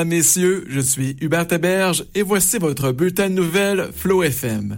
Messieurs, je suis Hubert Héberge et voici votre bulletin de nouvelles Flow FM.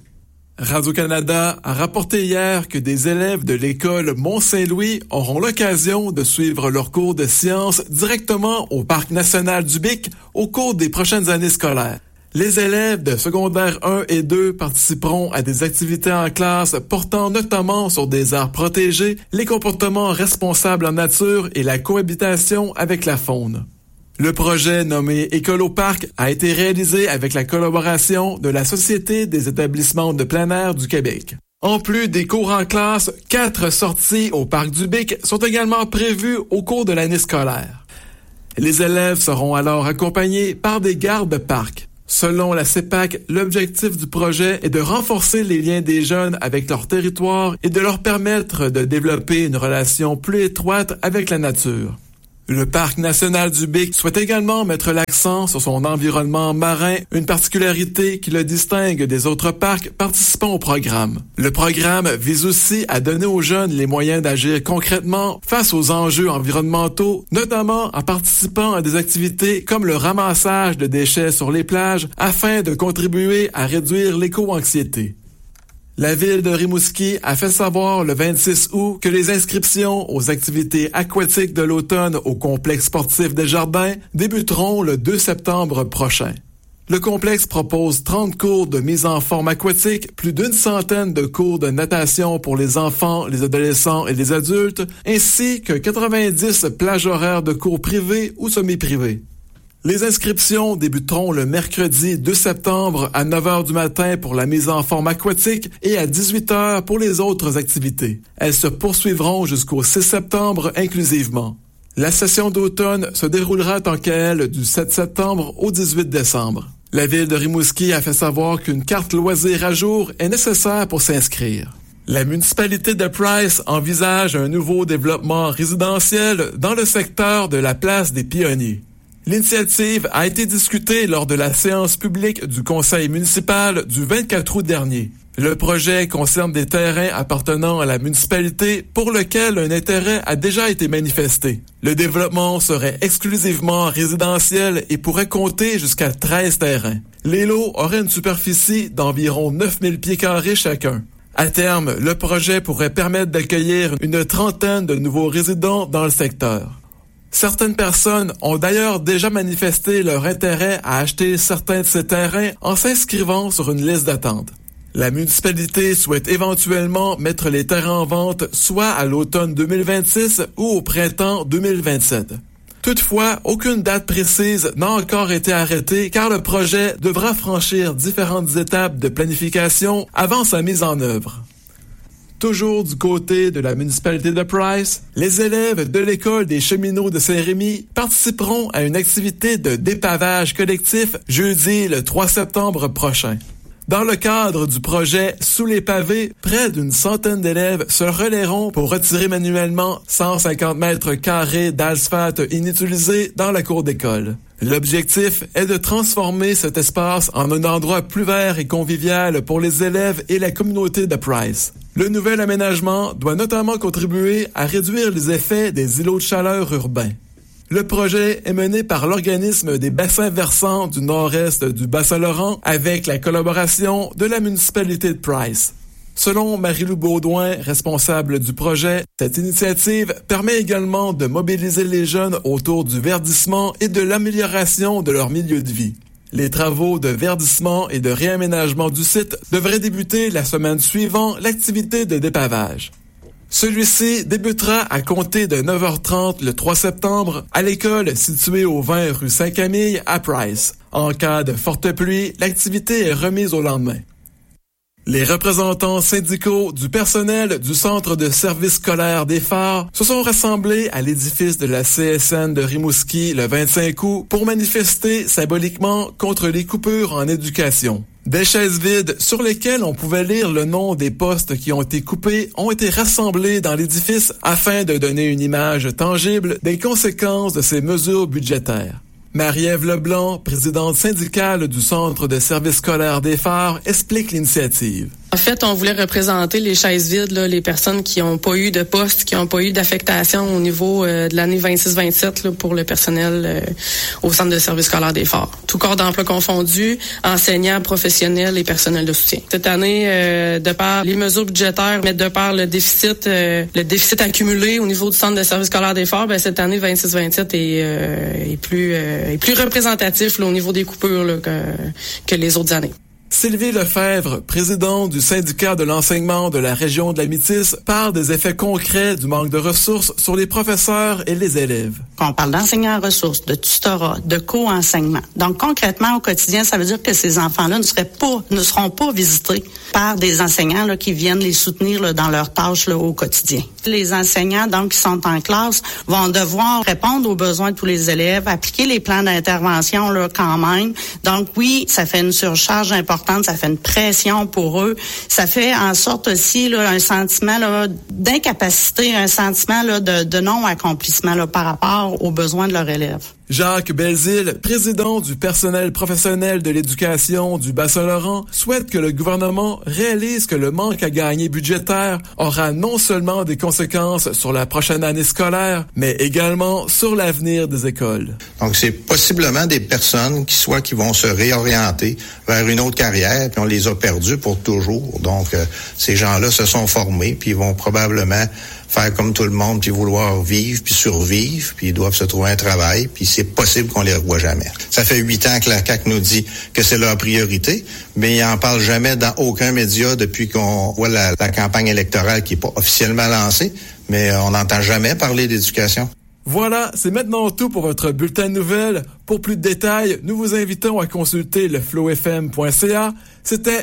Radio-Canada a rapporté hier que des élèves de l'école Mont-Saint-Louis auront l'occasion de suivre leurs cours de sciences directement au Parc national du Bic au cours des prochaines années scolaires. Les élèves de secondaire 1 et 2 participeront à des activités en classe portant notamment sur des aires protégées, les comportements responsables en nature et la cohabitation avec la faune. Le projet nommé École au Parc a été réalisé avec la collaboration de la Société des établissements de plein air du Québec. En plus des cours en classe, 4 sorties au Parc du Bic sont également prévues au cours de l'année scolaire. Les élèves seront alors accompagnés par des gardes parc. Selon la CEPAC, l'objectif du projet est de renforcer les liens des jeunes avec leur territoire et de leur permettre de développer une relation plus étroite avec la nature. Le Parc national du Bic souhaite également mettre l'accent sur son environnement marin, une particularité qui le distingue des autres parcs participant au programme. Le programme vise aussi à donner aux jeunes les moyens d'agir concrètement face aux enjeux environnementaux, notamment en participant à des activités comme le ramassage de déchets sur les plages afin de contribuer à réduire l'éco-anxiété. La ville de Rimouski a fait savoir le 26 août que les inscriptions aux activités aquatiques de l'automne au complexe sportif des Jardins débuteront le 2 septembre prochain. Le complexe propose 30 cours de mise en forme aquatique, plus d'une centaine de cours de natation pour les enfants, les adolescents et les adultes, ainsi que 90 plages horaires de cours privés ou semi-privés. Les inscriptions débuteront le mercredi 2 septembre à 9h du matin pour la mise en forme aquatique et à 18h pour les autres activités. Elles se poursuivront jusqu'au 6 septembre inclusivement. La session d'automne se déroulera tant qu'elle du 7 septembre au 18 décembre. La ville de Rimouski a fait savoir qu'une carte loisir à jour est nécessaire pour s'inscrire. La municipalité de Price envisage un nouveau développement résidentiel dans le secteur de la place des Pionniers. L'initiative a été discutée lors de la séance publique du conseil municipal du 24 août dernier. Le projet concerne des terrains appartenant à la municipalité pour lesquels un intérêt a déjà été manifesté. Le développement serait exclusivement résidentiel et pourrait compter jusqu'à 13 terrains. Les lots auraient une superficie d'environ 9000 pieds carrés chacun. À terme, le projet pourrait permettre d'accueillir une trentaine de nouveaux résidents dans le secteur. Certaines personnes ont d'ailleurs déjà manifesté leur intérêt à acheter certains de ces terrains en s'inscrivant sur une liste d'attente. La municipalité souhaite éventuellement mettre les terrains en vente soit à l'automne 2026 ou au printemps 2027. Toutefois, aucune date précise n'a encore été arrêtée car le projet devra franchir différentes étapes de planification avant sa mise en œuvre. Toujours du côté de la municipalité de Price, les élèves de l'école des cheminots de Saint-Rémy participeront à une activité de dépavage collectif jeudi le 3 septembre prochain. Dans le cadre du projet Sous les pavés, près d'une centaine d'élèves se relaieront pour retirer manuellement 150 mètres carrés d'asphalte inutilisé dans la cour d'école. L'objectif est de transformer cet espace en un endroit plus vert et convivial pour les élèves et la communauté de Price. Le nouvel aménagement doit notamment contribuer à réduire les effets des îlots de chaleur urbains. Le projet est mené par l'organisme des bassins versants du nord-est du Bas-Saint-Laurent avec la collaboration de la municipalité de Price. Selon Marie-Lou Baudouin, responsable du projet, cette initiative permet également de mobiliser les jeunes autour du verdissement et de l'amélioration de leur milieu de vie. Les travaux de verdissement et de réaménagement du site devraient débuter la semaine suivant l'activité de dépavage. Celui-ci débutera à compter de 9h30 le 3 septembre à l'école située au 20 rue Saint-Camille à Price. En cas de forte pluie, l'activité est remise au lendemain. Les représentants syndicaux du personnel du Centre de service scolaire des Phares se sont rassemblés à l'édifice de la CSN de Rimouski le 25 août pour manifester symboliquement contre les coupures en éducation. Des chaises vides sur lesquelles on pouvait lire le nom des postes qui ont été coupés ont été rassemblés dans l'édifice afin de donner une image tangible des conséquences de ces mesures budgétaires. Marie-Ève Leblanc, présidente syndicale du Centre de service scolaire des Phares, explique l'initiative. En fait, on voulait représenter les chaises vides, là, les personnes qui n'ont pas eu de poste, qui n'ont pas eu d'affectation au niveau de l'année 26-27 là, pour le personnel au centre de service scolaire des Forts. Tout corps d'emploi confondu, enseignants, professionnels et personnel de soutien. Cette année, de par les mesures budgétaires, mais de par le déficit accumulé au niveau du centre de service scolaire des Forts, cette année 26-27 est plus représentatif là, au niveau des coupures là, que les autres années. Sylvie Lefebvre, présidente du syndicat de l'enseignement de la région de la Métis, parle des effets concrets du manque de ressources sur les professeurs et les élèves. On parle d'enseignants en ressources, de tutorat, de co-enseignement. Donc concrètement, au quotidien, ça veut dire que ces enfants-là ne seront pas visités par des enseignants là, qui viennent les soutenir là, dans leurs tâches là, au quotidien. Les enseignants donc qui sont en classe vont devoir répondre aux besoins de tous les élèves, appliquer les plans d'intervention là, quand même. Donc oui, ça fait une surcharge importante. Ça fait une pression pour eux. Ça fait en sorte aussi là, un sentiment là, d'incapacité, un sentiment là, de non-accomplissement là, par rapport aux besoins de leurs élèves. Jacques Belzile, président du personnel professionnel de l'éducation du Bas-Saint-Laurent, souhaite que le gouvernement réalise que le manque à gagner budgétaire aura non seulement des conséquences sur la prochaine année scolaire, mais également sur l'avenir des écoles. Donc, c'est possiblement des personnes qui vont se réorienter vers une autre carrière, puis on les a perdus pour toujours. Donc, ces gens-là se sont formés, puis ils vont probablement faire comme tout le monde, puis vouloir vivre, puis survivre, puis ils doivent se trouver un travail, puis c'est possible qu'on les revoie jamais. Ça fait 8 ans que la CAQ nous dit que c'est leur priorité, mais ils en parlent jamais dans aucun média depuis qu'on voit la campagne électorale qui est pas officiellement lancée, mais on n'entend jamais parler d'éducation. Voilà, c'est maintenant tout pour votre bulletin de nouvelles. Pour plus de détails, nous vous invitons à consulter le flowfm.ca. C'était